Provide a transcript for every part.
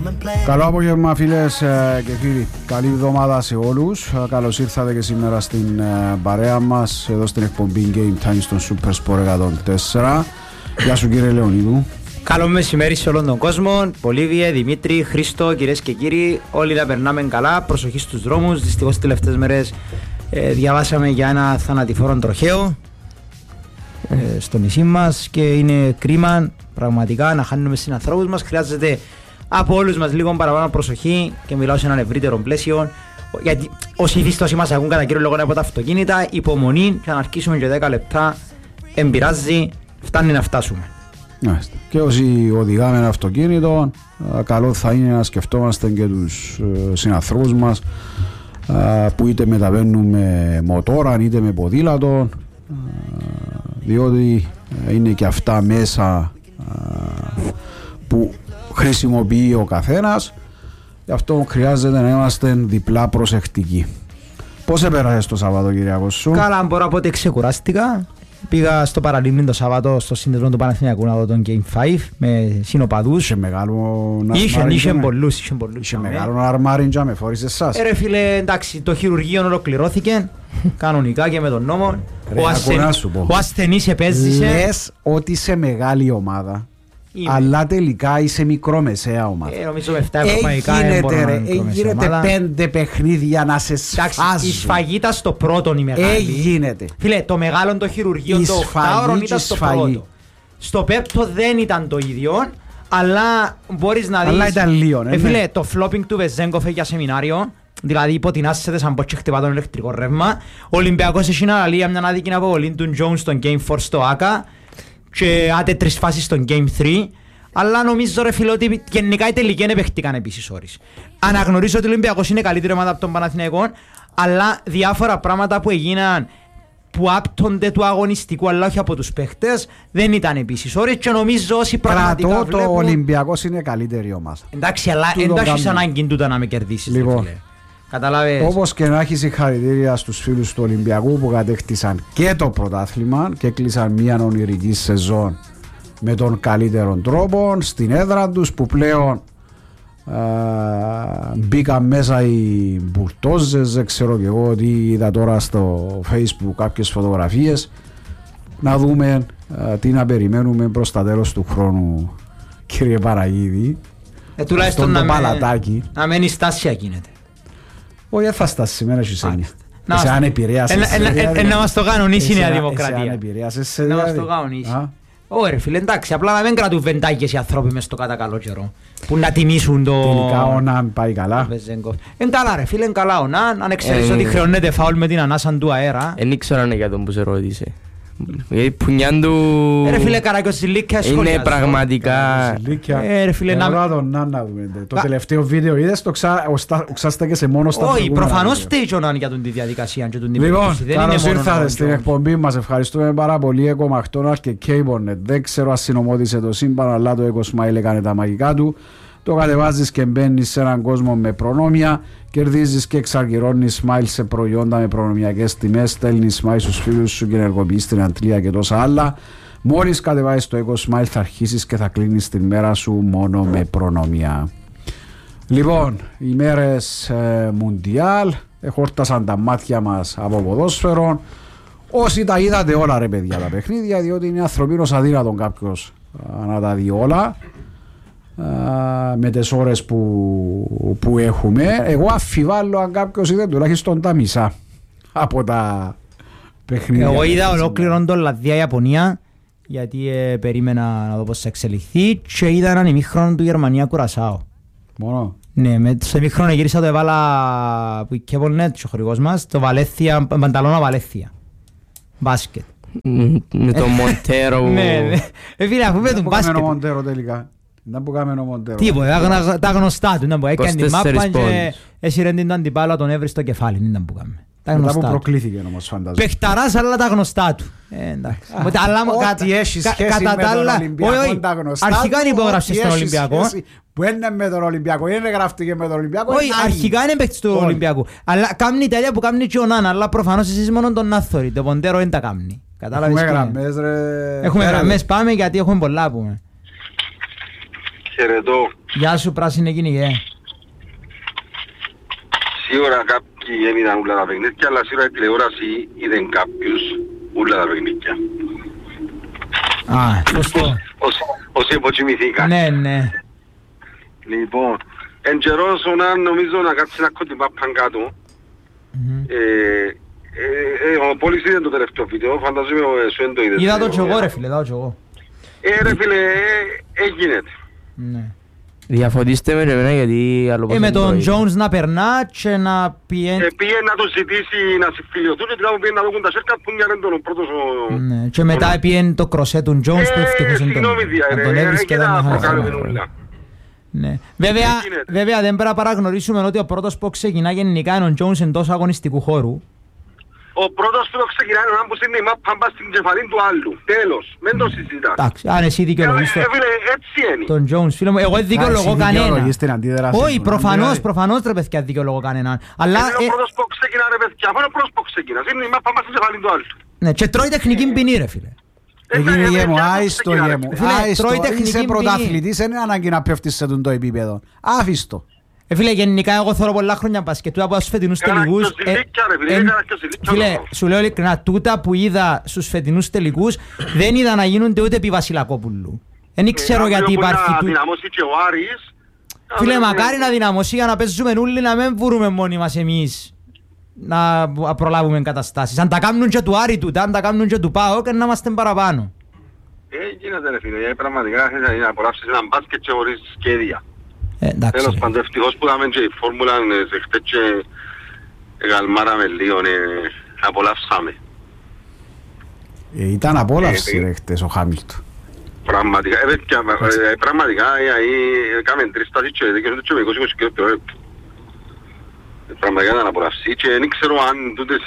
Καλό απόγευμα φίλες και φίλοι. Καλή εβδομάδα σε όλους. Καλώς ήρθατε και σήμερα στην παρέα μας εδώ στην εκπομπή Game Time στον Super Sport 104. Γεια σου κύριε Λεωνίδου. Καλό μεσημέρι σε όλον τον κόσμο. Πολύβιε, Δημήτρη, Χρήστο, κυρίες και κύριοι. Όλοι να περνάμε καλά. Προσοχή στους δρόμους. Δυστυχώς τις τελευταίες μέρες διαβάσαμε για ένα θανατηφόρο τροχαίο στο νησί μας και είναι κρίμα πραγματικά να χάνουμε συνανθρώπους μας. Χρειάζεται από όλους μας λίγο παραπάνω προσοχή και μιλάω σε έναν ευρύτερο πλαίσιο. Γιατί όσοι ηθίστοσοι μας ακούν κατά κύριο λόγο από τα αυτοκίνητα, υπομονή και να αρχίσουμε και 10 λεπτά. Εμπειράζει, φτάνει να φτάσουμε. Και όσοι οδηγάμε ένα αυτοκίνητο, καλό θα είναι να σκεφτόμαστε και τους συνανθρώπους μας που είτε μεταβαίνουν με μοτόρα είτε με ποδήλατο, διότι είναι και αυτά μέσα που χρησιμοποιεί ο καθένας. Γι' αυτό χρειάζεται να είμαστε διπλά προσεκτικοί. Πώς επέρασες το Σαββατοκυριακό σου? Καλά, μπορώ να πω ότι ξεκουράστηκα. Πήγα στο Παραλίμνη το Σάββατο στο σύνδεσμο του Παναθηναϊκού να δω τον Game 5 με συνοπαδούς. Είχε μεγάλο Είχε πολλούς. Είχε μεγάλο αρμάριν με φόρησε εσάς. Ρε φίλε, εντάξει, το χειρουργείο ολοκληρώθηκε κανονικά και με τον νόμο. Ο ασθενής επέζησε. Λες ότι είσαι μεγάλη ομάδα. Είμαι. Αλλά τελικά είσαι μικρομεσαία ομάδα. Νομίζω με 7 ευρωπαϊκά γίνεται 5 παιχνίδια να σε σφάζουν. Η σφαγίτα στο πρώτο η μεγάλη. Γίνεται. Φίλε, το μεγάλο το χειρουργείο το 8ωρο ήταν στο πρώτο. Στο πέπτο δεν ήταν το ίδιο, αλλά μπορείς να δεις. Αλλά ήταν λίγο. Φίλε, το flopping του Βεζέγκοφ για σεμινάριο. Δηλαδή υποτινάσσεται σαν πως και χτυπά τον ηλεκτρικό ρεύμα. Ο Ολυμπιακός έχει να λέει μια άδικη αποβολή του Jones στον Game 4 στο ΆΚΑ. Και άτε 3 φάσεις στον Game 3. Αλλά νομίζω ρε φίλε ότι γενικά οι τελικοί δεν παίχτηκαν επίσης ώρες. Αναγνωρίζω ότι ο Ολυμπιακός είναι καλύτερη ομάδα από τον Παναθηναϊκό, αλλά διάφορα πράγματα που έγιναν που άπτονται του αγωνιστικού αλλά όχι από τους παίχτες δεν ήταν επίσης ώρες και νομίζω όσοι πραγματικά κρατώ βλέπουν... το Ολυμπιακός είναι καλύτερη ομάδα. Εντάξει, αλλά εντάξει ανάγκη τούτα να με κερδίσεις. Λοιπόν, όπως και να έχει συγχαρητήρια στους φίλους του Ολυμπιακού που κατέκτησαν και το πρωτάθλημα και κλείσαν μια ονειρική σεζόν με τον καλύτερο τρόπο στην έδρα τους, που πλέον μπήκαν μέσα οι μπουρτόζες, δεν ξέρω και εγώ τι είδα τώρα στο Facebook κάποιες φωτογραφίες. Να δούμε τι να περιμένουμε προς τα τέλος του χρόνου, κύριε Παραγίδη. Τουλάχιστον να μένει στάσια γίνεται. Όχι, θα στάσει σήμερα και σένια. Εσύ αν επηρέασες. Να μας το κανονίσει η Νέα Δημοκρατία. Εσύ αν επηρέασες. Να μας το κανονίσει. Ωραία φίλε, εντάξει, απλά να μην κρατούν βεντάκες οι ανθρώποι μες στο κατά καλό καιρό που να τιμήσουν το... Τελικά ο Ναν πάει καλά. Εν καλά ρε φίλε, εν καλά ο Ναν. Αν ξέρεις ότι χρεώνεται φάουλ με την ανάσα του αέρα. Εν ήξερα αν είναι για τον που σε ρώτησε. Η πουνιά του ρε φίλε Καρακιοσιλίκια είναι πραγματικά... Ρε φίλε να δούμε. Το τελευταίο βίντεο είδες, το ξάστε και σε μόνο στα προηγούμενα. Όχι, προφανώς φταίει ο Ναν για τη διαδικασία και την υπόθεση. Λοιπόν, καλώς ήρθατε στην εκπομπή μας. Ευχαριστούμε πάρα πολύ. Eco McDonald's και Cablenet. Δεν ξέρω αν συνομώδησε το σύμπαν, αλλά το Eco Smile έκανε τα μαγικά του. Το κατεβάζεις και μπαίνεις σε έναν κόσμο με προνόμια. Κερδίζεις και εξαργυρώνεις smile σε προϊόντα με προνομιακές τιμές. Στέλνεις smile στους φίλους σου και ενεργοποιείς την αντλία και τόσα άλλα. Μόλις κατεβάζεις το Eco Smile θα αρχίσεις και θα κλείνεις την μέρα σου μόνο με προνομιά. Λοιπόν, οι μέρες Μουντιάλ χόρτασαν τα μάτια μας από ποδόσφαιρο. Όσοι τα είδατε όλα ρε παιδιά τα παιχνίδια, διότι είναι ανθρωπίνος αδύνατον κάποιος να τα δει όλα. Με τις ώρες που έχουμε. Εγώ αφιβάλλω αν κάποιος είδε τουλάχιστον τα μισά από τα παιχνίδια. Εγώ είδα ολόκληρον τον Λαδία-Ιαπωνία, γιατί περίμενα να δω πώς θα εξελιχθεί, και είδα έναν ημίχρονο του Γερμανία-Κουρασάο. Μόνο? Ναι, στο ημίχρονο γύρισα το έβαλα που η Cablenet, ο χορηγός μας, το Πανταλώνα-Βαλέθια μπάσκετ. Με τον Μοντέρο. Ναι, φίλε, αφού με τον μπάσκετ. Πού κάμε ο Μοντέρο τελικά? Να που κάμε ο Μοντέρο. Τίποτα, τα γνωστά του. Έκανε την μάπα και έσυρε την αντιπάλα, τον έβρι στο κεφάλι. Δεν που κάμε. Μετά που προκλήθηκε όμως φαντάζομαι. Πεχταράς, αλλά τα γνωστά του. Ό,τι έχει σχέση με τον Ολυμπιακό τα γνωστά του. Αρχικά είναι υπόγραψε στον Ολυμπιακό. Που είναι με τον Ολυμπιακό, είναι γραφτηκε με τον Ολυμπιακό. Όχι, αρχικά είναι παίκτης του Ολυμπιακού. Αλλά κάνει τέλεια που κάνει και ο Νάνα. Αλλά προφανώς εσείς μόνο τον Άθωρη. Το Ποντέρο δεν τα κάνει. Έχουμε γραμμές ρε. Έχουμε γραμμές, πάμε γιατί έχουμε πολλά πούμε. Χαιρετώ. Γεια σου πράσινε κυνηγέ. Σίγουρα κάποιοι έμειναν όλα τα παιχνίδια, αλλά σίγουρα η τηλεόραση είδε κάποιους όλα τα παιχνίδια. Α, σωστό. Όσοι υποκοιμηθήκαν. Ναι, ναι. Λοιπόν, εν καιρός νομίζω να κάτσει να κόντει μάπαν κάτω. Ο Πόλης είδε το τελευταίο βίντεο, φαντάζομαι σου δεν το είδες. Είδα το κι εγώ ρε φίλε, είδα το κι εγώ. Ρε φίλε, έγινε. Ναι. Διαφωτίστε με εμένα γιατί άλλο πως Με δεν το τον είδα. Jones να περνά και να πιένει. Πήγε να το ζητήσει να συμφιλιωθούν και τώρα πήγε να δουν τα σέρκα που μοιάρεν τον πρώτος ο... Ναι, και μετά πιένει το κροσέ του Jones που ευτυχώς δεν συγγνώμη αν τον έβρισκε δεν θα προκάλουμε χάσει. όλα. Ναι. Βέβαια δεν πρέπει να παραγνωρίσουμε ότι ο πρώτος που ξεκινά γενικά είναι ο Jones εντός αγωνιστικού χώρου. Ο πρώτος που το ξεκινάει είναι που είναι η μάπα μπας στην κεφαλή του άλλου. Τέλος. Μεν το συζητάς. Εντάξει, αν εσύ δικαιολογείς Φίλε, έτσι είναι. τον Jones, φίλε μου, εγώ δεν δικαιολογώ κανένα. Όχι, προφανώς. προφανώς ρε παιδιά δικαιολογώ κανέναν. Αλλά... Είναι ο πρώτος που ξεκινά ρε παιδιά. Αφού είναι ο πρώτος που ξεκινά. Είναι η μάπα μπας στην κεφαλή του άλλου. Ναι, και τρώει τεχνική ποινή ρε φίλε. Έγινε γέμο, άιστο γέμο. τρώει Άιστο, τεχνική είσαι ποινή. πρωταθλητής, δεν είναι ανάγκη να πέφτεις σε το επίπεδο. Άφιστο. Φίλε, γενικά εγώ θέλω πολλά χρόνια μπασκετ από τους φετινούς τελικούς. Φίλε, σου λέω ειλικρινά, τούτα που είδα στους φετινούς τελικούς δεν είδα να γίνονται ούτε επί Βασιλακόπουλου. Δεν ξέρω γιατί υπάρχει να δυναμώσει και ο Άρης. Φίλε, μακάρι να δυναμώσει για να παίζουμε όλοι να μην βρούμε μόνοι μας εμείς να προλάβουμε καταστάσεις. Αν τα κάνουν και του Άρη τούτα, αν τα κάνουν και του ΠΑΟΚ, να είμαστε παραπάνω. Γίνεται ρε φίλε, πραγματικά να απολαύσεις έναν μπάσκετ και χωρίς σχέδια. Τέλος πάντων, ευτυχώς που δάμε και η φόρμουλα σε χτες και γαλμάραμε λίγο, απολαύσαμε. Ήταν απόλαυση ρε χτες ο Χάμιλτον. Πραγματικά, πραγματικά, έκαμε 3 στάσεις και δίκαιο και με 20 κιλό. Πραγματικά ήταν απολαύση και δεν ξέρω αν τούτες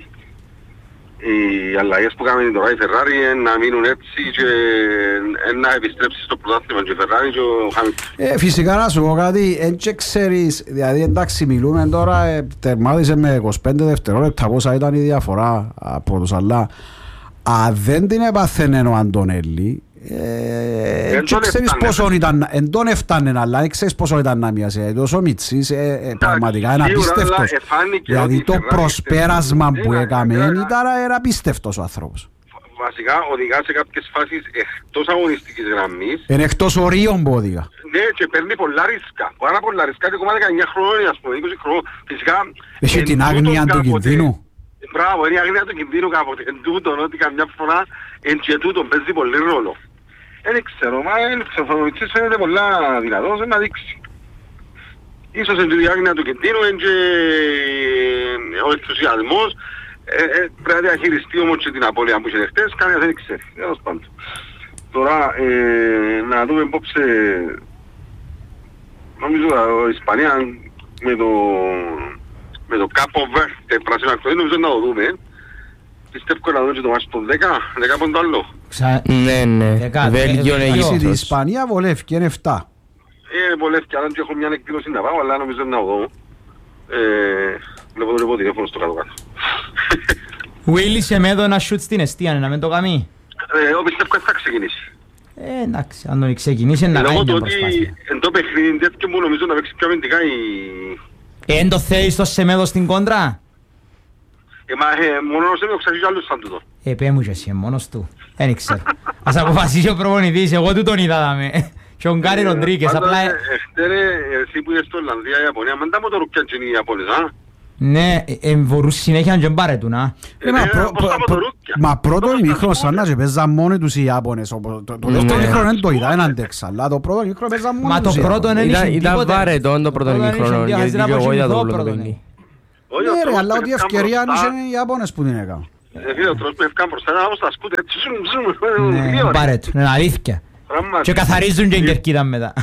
οι αλλαγές που κάνουν τώρα η Ferrari να μείνουν έτσι και να επιστρέψει στο πρωτάθλημα και η Ferrari και ο Hamilton. Φυσικά να σου πω κάτι, εν και ξέρεις, δηλαδή εντάξει μιλούμε τώρα, τερμάτισε με 25 δευτερόλεπτα πόσα ήταν η διαφορά από τους, αλλά αν δεν την έπαθαινε ο Αντωνέλη, εν ξέρεις πόσο ήταν, εν τον έφτανε, αλλά δεν ξέρεις πόσο ήταν να μοιάζει, τόσο Μιτσής, πραγματικά είναι απίστευτος. Δηλαδή το προσπέρασμα που έκαμε ήταν απίστευτος ο άνθρωπος. Βασικά οδηγά σε κάποιες φάσεις εκτός αγωνιστικής γραμμής. Είναι εκτός ορίων που οδηγά. Ναι, και παίρνει πολλά ρίσκα. Πάρα πολλά ρίσκα και ακόμα 19 χρόνια, ας πούμε, 20 χρόνια. Φυσικά... Έχει την άγνοια του κινδύνου. Μπράβο, είναι η άγνοια του κινδύνου κάποτε. Εν τούτον, ότι καμιά φορά εν και τούτον παίζει πολύ ρόλο. Δεν ξέρω, μα ο Μιτσής φαίνεται πολλά δυνατός, να δείξει. Ίσως εν η άγνοια του κινδύνου, εν και ο ενθουσιασμός. Πρέπει να διαχειριστεί όμως και την απώλεια που είχε χτες, κανένας δεν ξέρει. Τέλος πάντων. Τώρα, να δούμε υπόψε, νομίζω η Ισπανία με το Capo Verde πράσινο ακτοδί, νομίζω να το δούμε. Πιστεύω να δούμε και το μάτι στο 10 πόντο άλλο. Ναι, Βέλγιο είναι Η Αίγυπτος. Ισπανία βολεύει, είναι 7. Βολεύει, αλλά και έχω μια εκδήλωση να πάω, αλλά νομίζω να το δω. Βλέπω το τηλέφωνο στο κάτω-κάτω. Willy Semedo να σούτ στην εστία, να μην το κάνει. Εγώ πιστεύω ότι θα ξεκινήσει. Εντάξει, αν τον ξεκινήσει να κάνει μια προσπάθεια. Λόγω του ότι εν το παιχνίδι τέτοιο μου νομίζω να παίξει πιο αμυντικά η... Εν το θέλεις το Semedo στην κόντρα. Μόνο ο Semedo ξέρει και άλλους σαν τούτο. Πέ μου και εσύ, μόνος του. Δεν ξέρω. Ας αποφασίσει ο προπονητής, εγώ του τον είδα δάμε. Και ο Γκάρι Ροντρίκες, απλά... Εσύ που είσαι στο Ολλανδία, η Ιαπωνία, μαντά μου το ρουκιάν και είναι οι Ιαπώνες, ναι, μπορούν συνέχεια να πάρε του, να. Μα πρώτο ημίχρονο σαν να και παίζαν μόνοι τους οι Ιάπωνες. Το δεύτερο ημίχρονο δεν το είδα, δεν αντέξα, αλλά το πρώτο ημίχρονο παίζαν μόνοι τους οι Ιάπωνες. Μα το πρώτο δεν είχε τίποτε. Ήταν βαρετόν το πρώτο ημίχρονο, γιατί και εγώ είδα το πρώτο παιχνίδι. Ναι ρε, αλλά ότι ευκαιρία είναι οι Ιάπωνες που την έκαναν. Φίλε, ο τρόπος που ευκάν μπροστά, να όμως τα σκούτε, έτσι ναι, πάρε του, είναι αλήθεια. Και καθαρίζουν και κερκίδαν μετά.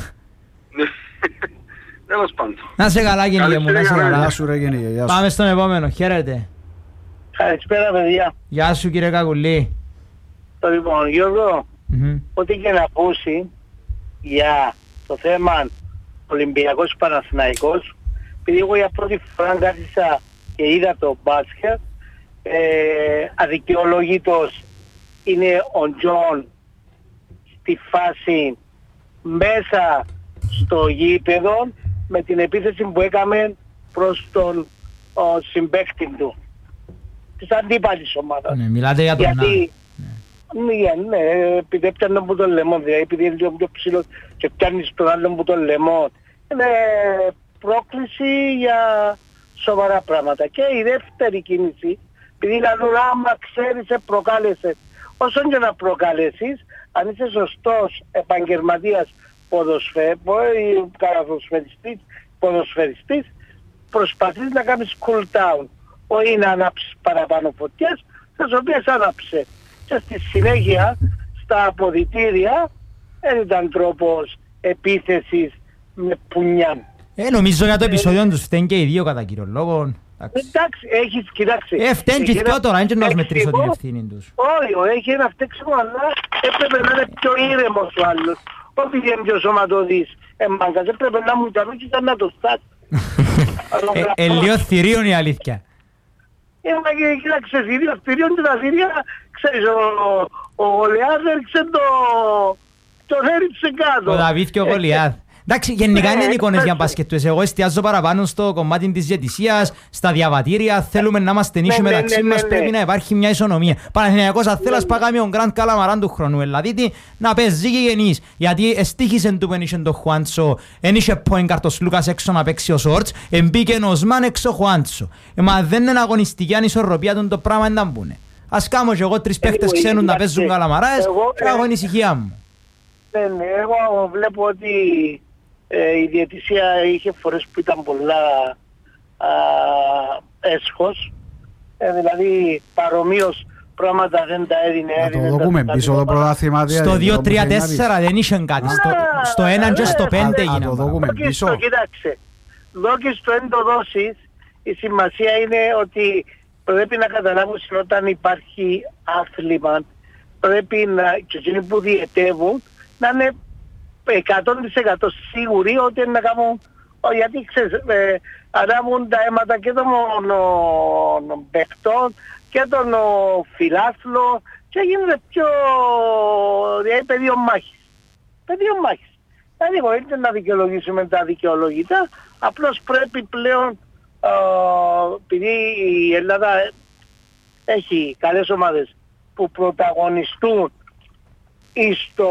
Τέλος πάντων. Να σε καλά Γεννηγέ μου, να σε καλά. Πάμε στον επόμενο, χαίρετε. Καλησπέρα παιδιά. Γεια σου κύριε Κακουλή. Το λοιπόν Γιώργο, ό,τι και να ακούσει για το θέμα Ολυμπιακός Παναθηναϊκός, επειδή εγώ για πρώτη φορά κάθισα και είδα το μπάσκετ, αδικαιολόγητος είναι ο Τζον στη φάση μέσα στο γήπεδο με την επίθεση που έκαμε προς τον συμπαίκτη του της αντίπαλης ομάδας. Ναι, μιλάτε για τον γιατί, ναι, επειδή έπιανε που τον λαιμό, δηλαδή επειδή είναι λίγο πιο ψηλό και πιάνεις τον άλλον που τον λαιμό, είναι πρόκληση για σοβαρά πράγματα. Και η δεύτερη κίνηση, επειδή λαλούν άμα ξέρεις προκάλεσε, όσον και να προκαλέσεις, αν είσαι σωστός επαγγελματίας ποδοσφαιριστής, προσπαθείς να κάνεις cool down, όχι να ανάψεις παραπάνω φωτιές, τις οποίες άναψε. Και στη συνέχεια, στα αποδυτήρια, δεν ήταν τρόπος επίθεσης με πουνιά. Νομίζω για το επεισόδιο τους φταίνουν και οι δύο κατά κύριο λόγο. Εντάξει, έχεις, κοιτάξτε. Φταίνουν και οι δύο τώρα, δεν να τους μετρήσω την ευθύνη τους. Όχι, έχει ένα φταίξιμο, αλλά έπρεπε να είναι πιο ήρεμος ο άλλος. Όχι είναι πιο σωματωδής. Μάγκας, έπρεπε να μου τα ρούχει και να το στάσει. Λίγο θηρίων η αλήθεια. Κοίταξε, θηρίων και τα θηρία, ξέρεις, ο Γολιάθ έριξε τον έριξε κάτω. Ο Δαβίδ και ο Γολιάθ. Εντάξει, γενικά είναι εικόνες για μπασκετούες. Εγώ εστιάζω παραπάνω στο κομμάτι της διαιτησίας, στα διαβατήρια. Θέλουμε να είμαστε νήσοι μεταξύ μας. Πρέπει να υπάρχει μια ισονομία. Παναθηναϊκός αν θέλει να σπάγαμε τον Γκραντ Καλαμαράν του χρόνου. Δηλαδή να παίζει και γενείς. Γιατί εστίχησε του που ένιξε τον Χουάντσο. Ένιξε πόιγκαρτος Λούκας έξω να παίξει ο Σόρτς. Εμπήκε ο Οσμάν έξω ο Χουάντσο. Μα δεν είναι αγωνιστική ανισορροπία του το πράγμα να μπουν. Ας κάνω και εγώ 3 παίχτες ξένους να παίζουν Καλαμαράες και έχω την ησυχία μου. Εγώ βλέπω ότι η διαιτησία είχε φορές που ήταν πολλά έσχος, δηλαδή παρομοίως πράγματα δεν τα έδινε. Να το δούμε πίσω το πρωτάθλημα. Στο 2-3-4 δεν είχε κάτι, στο 1 και στο 5 έγινε. Να το δούμε πίσω. Κοιτάξτε, εδώ και στο εντοδόσεις η σημασία είναι ότι πρέπει να καταλάβουν όταν υπάρχει άθλημα, πρέπει να, και εκείνοι που διαιτεύουν να είναι 100% σίγουροι ότι είναι να κάνουν, γιατί ξέρεις, ανάβουν τα αίματα και των παιχτών και των φιλάθλων και γίνεται πιο πεδίο μάχης. Πεδίο μάχης. Δηλαδή μπορείτε να δικαιολογήσουμε τα δικαιολογητά, απλώς πρέπει πλέον, επειδή η Ελλάδα έχει καλές ομάδες που πρωταγωνιστούν στο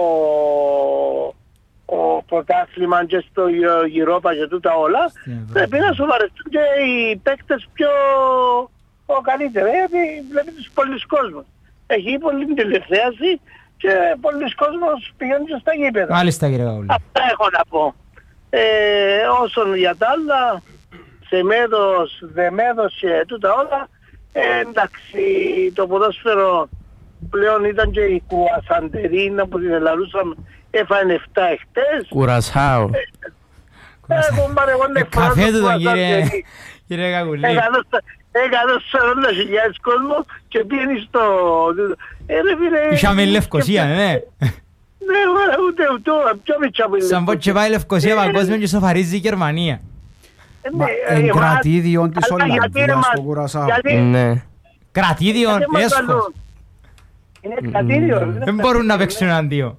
πρωτάθλημα και στο Europa και τούτα όλα, πρέπει να σοβαρευτούν και οι παίκτες πιο καλύτερα, γιατί βλέπει τους πολλούς κόσμος. Έχει πολλή τηλεθέαση και πολλοί κόσμος πηγαίνουν και στα γήπεδα. Μάλιστα κύριε Γαούλη. Αυτά έχω να πω. Όσον για τα άλλα, σε μέδος, δεμέδος και τούτα όλα, εντάξει, το ποδόσφαιρο πλέον ήταν και η Κουασαντερίνα που την ελαλούσαμε, έφανε 7 εχτες. Κουρασάω. Καφέ του τον κύριε Γαούλη. Έκανος 40.000 κόσμο και πήγαινε στο... Είχαμε Λευκοσία, ναι. Ναι, ούτε πιο μητσά που είναι. Σαν πω και πάει Λευκοσία παγκόσμιο και σοφαρίζει η Γερμανία. Κρατήδιον της Ολλανδίας στο Κουρασάο. Ναι. Κρατήδιον, έσχος. Είναι κρατήριο. Δεν μπορούν να παίξουν αντίο.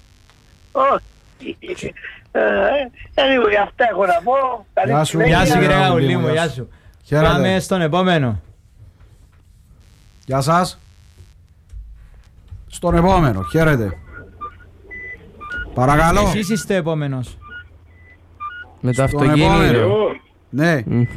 Anyway, αυτά έχω να πω. Γεια σου κύριε Γαούλη μου, γεια σου. Πάμε στον επόμενο. Γεια σας. Στον επόμενο, χαίρετε. Παρακαλώ. Εσείς είστε επόμενος. Με το αυτοκίνητο. Ναι.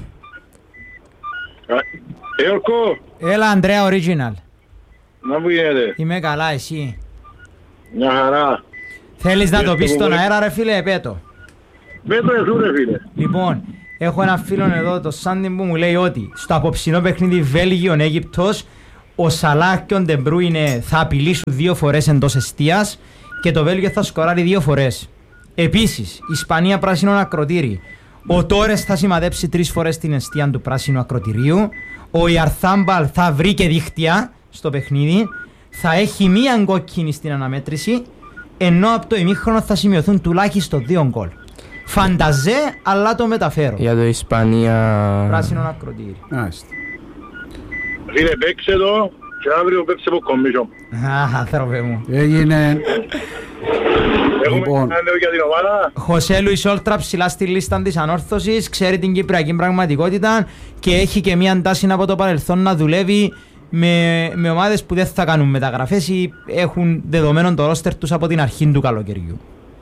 Εορκό. Έλα Ανδρέα Original. Να μου γίνεται. Είμαι καλά, εσύ. Μια χαρά. Θέλεις να το πεις στον αέρα ρε φίλε, πέτω. Πέτω εσύ ρε φίλε. Λοιπόν, έχω ένα φίλο εδώ, το Σάντι που μου λέει ότι στο απόψινό παιχνίδι Βέλγιο-Αίγυπτος ο Σαλάχ και ο Ντεμπρούινε θα απειλήσουν 2 φορές εντός εστίας και το Βέλγιο θα σκοράρει 2 φορές. Επίσης, Ισπανία πράσινο ακροτήρι. Ο Τόρες θα σημαδέψει 3 φορές την εστία του πράσινου ακροτηρίου. Ο Ιαρθάμπαλ θα βρει και δίχτυα στο παιχνίδι. Θα έχει 1 κόκκινη στην αναμέτρηση. Ενώ από το ημίχρονο θα σημειωθούν τουλάχιστον 2 γκολ. Φανταζέ, αλλά το μεταφέρω. Για το Ισπανία... Πράσινο ακροτήρι. Μάλιστα. Φίλε, παίξε το Και αύριο πέψε από κομίσιο. Άνθρωπε μου. Έγινε. Έχουμε ένα νέο για την ομάδα. Χωσέ Λουίς Όλτρα ψηλά στη λίστα της ανόρθωσης, ξέρει την κυπριακή πραγματικότητα και έχει και μια τάση από το παρελθόν να δουλεύει με ομάδες που δεν θα κάνουν μεταγραφές ή έχουν δεδομένο το ρόστερ τους από την αρχή του καλοκαιριού.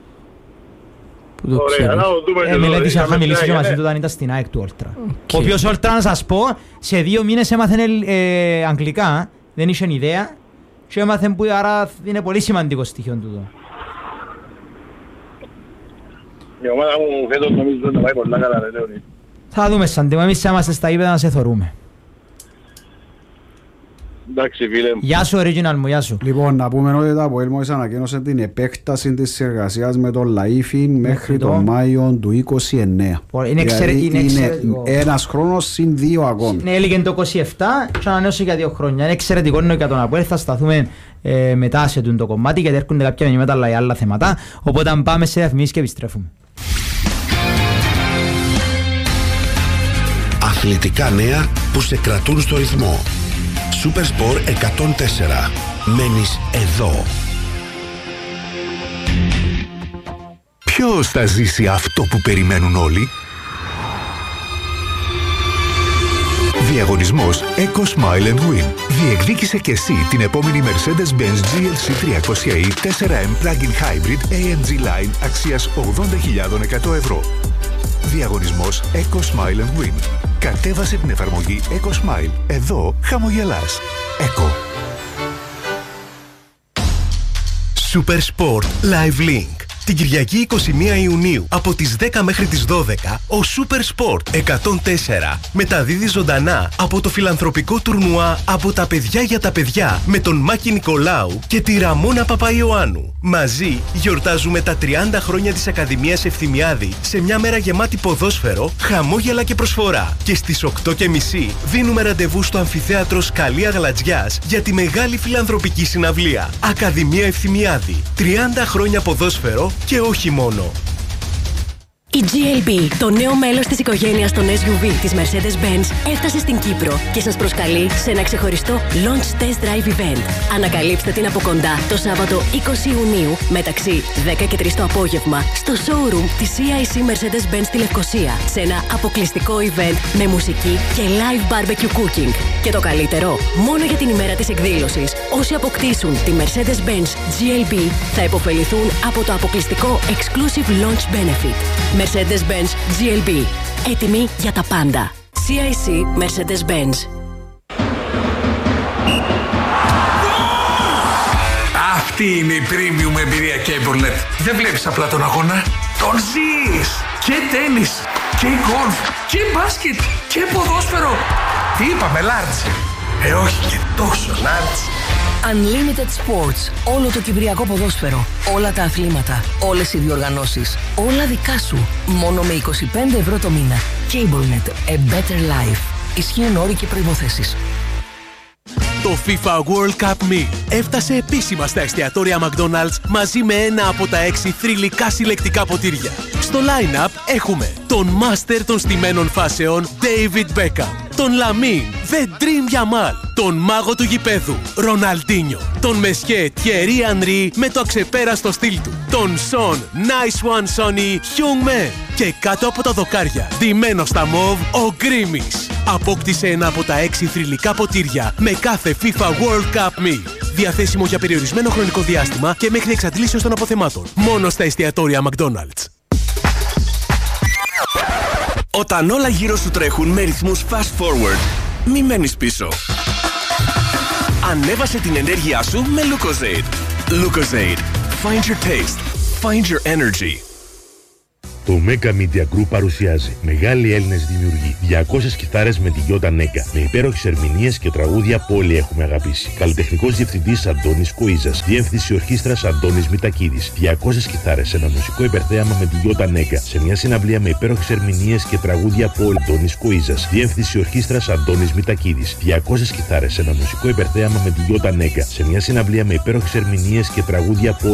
Ωραία, να το δούμε. Είχα μιλήσει και μαζί του όταν ήταν στην ΑΕΚ του Όλτρα. Ο οποίος Όλτρα, να σας πω, σε 2 μήνες έμαθε αγγλικά, δεν είχε ιδέα και έμαθε που άρα είναι πολύ σημαντικό στοιχείο τούτο. Η ομάδα μου φέτος νομίζω να πάει πολλά καλά, ρε Λέωνη. Θα δούμε Σαντимо, εμείς είμαστε στα ύπεδα να σε θωρούμε. Εντάξει φίλε μου. Γεια σου original μου, γεια σου. Λοιπόν, να πούμε ότι το ΑΠΟΕΛ μόλις ανακοίνωσε την επέκταση της συνεργασίας με τον Λαΐφιν μέχρι τον Μάιο του 2029. Είναι εξαιρετικό. Ένας χρόνος συν 2 ακόμη. Ναι, έλεγε το 27 και ανανέωσε για 2 χρόνια. Είναι εξαιρετικό για τον ΑΠΟΕΛ, θα σταθούμε μετά σε το κομμάτι γιατί έρχονται κάποια μηνύματα αλλά άλλα θέματα. Οπότε πάμε σε διαφημίσεις και επιστρέφουμε. Αθλητικά νέα που σε κρατούν στο ρυθμό. Super Sport 104. Μένεις εδώ. Ποιος θα ζήσει αυτό που περιμένουν όλοι? Διαγωνισμός Eco Smile and Win. Διεκδίκησε και εσύ την επόμενη Mercedes-Benz GLC 300e 4M Plug-in Hybrid AMG Line αξίας 80.100 ευρώ. Διαγωνισμός Eco Smile and Win. Κατέβασε την εφαρμογή Eco Smile. Εδώ χαμογελάς. Eco. Super Sport Live Link. Την Κυριακή 21 Ιουνίου από τις 10 μέχρι τις 12 ο Super Sport 104 μεταδίδει ζωντανά από το φιλανθρωπικό τουρνουά από τα παιδιά για τα παιδιά με τον Μάκη Νικολάου και τη Ραμόνα Παπαϊωάννου. Μαζί γιορτάζουμε τα 30 χρόνια της Ακαδημίας Ευθυμιάδη σε μια μέρα γεμάτη ποδόσφαιρο, χαμόγελα και προσφορά. Και στις 8:30 δίνουμε ραντεβού στο αμφιθέατρο Σκαλία Γλατζιάς για τη μεγάλη φιλανθρωπική συναυλία. Ακαδημία Ευθυμιάδη. 30 χρόνια ποδόσφαιρο και όχι μόνο. Η GLB, το νέο μέλος της οικογένειας των SUV της Mercedes-Benz, έφτασε στην Κύπρο και σας προσκαλεί σε ένα ξεχωριστό Launch Test Drive Event. Ανακαλύψτε την από κοντά το Σάββατο 20 Ιουνίου μεταξύ 10 και 3 το απόγευμα στο showroom της CIC Mercedes-Benz στη Λευκοσία σε ένα αποκλειστικό event με μουσική και live barbecue cooking. Και το καλύτερο, μόνο για την ημέρα της εκδήλωσης, όσοι αποκτήσουν τη Mercedes-Benz GLB θα υποφεληθούν από το αποκλειστικό Exclusive Launch Benefit. Mercedes-Benz GLB. Έτοιμοι για τα πάντα. CIC Mercedes-Benz. Αυτή είναι η premium εμπειρία CableNet. Δεν βλέπεις απλά τον αγώνα, τον ζεις. Και τένις, και γκολφ, και μπάσκετ, και ποδόσφαιρο. Τι είπαμε, large? Όχι και τόσο large. Unlimited Sports. Όλο το κυπριακό ποδόσφαιρο. Όλα τα αθλήματα. Όλες οι διοργανώσεις. Όλα δικά σου. Μόνο με 25 ευρώ το μήνα. CableNet. A better life. Ισχύουν όροι και προϋποθέσεις. Το FIFA World Cup Meal έφτασε επίσημα στα εστιατόρια McDonald's μαζί με ένα από τα 6 θρυλικά συλλεκτικά ποτήρια. Στο line-up έχουμε τον Master των στημένων φάσεων David Beckham, τον Lamine The Dream Yamal, τον μάγο του γηπέδου Ροναλντίνιο, τον Μεσχέ Thierry Henry με το αξεπέραστο στυλ του, τον Son Nice One Sonny Heung-min και κάτω από τα δοκάρια, ντυμένο στα μοβ, ο Γκρίμις. Απόκτησε ένα από τα 6 θρυλικά ποτήρια με κάθε FIFA World Cup Meal. Διαθέσιμο για περιορισμένο χρονικό διάστημα και μέχρι εξαντλήσεως των αποθεμάτων. Μόνο στα εστιατόρια McDonald's. Όταν όλα γύρω σου τρέχουν με ρυθμούς fast forward, μη μένεις πίσω. Ανέβασε την ενέργειά σου με Lucozade. Lucozade. Find your taste. Find your energy. Το Mega Media Group παρουσιάζει μεγάλοι Έλληνες δημιουργοί. 200 κιθάρες με τη Γιώτα Νέκα. Με υπέροχες ερμηνείες και τραγούδια που όλοι έχουμε αγαπήσει. Καλλιτεχνικός διευθυντής Αντώνης Κοΐζας. Διεύθυνση ορχήστρας Αντώνης Μητακίδης. 200 κιθάρες σε ένα μουσικό υπερθέαμα με τη Γιώτα Νέκα. Σε μια συναυλία με υπέροχες ερμηνείες και τραγούδια από όλοι. Αντώνης Κοΐζας. Διεύθυνση ορχήστρας Αντώνης Μητακίδης. 200 κιθάρες σε ένα μουσικό υπερθέαμα με τη Γιώτα Νέκα. Σε μια συναυλία με υπέροχες ερμηνείες και τραγούδια από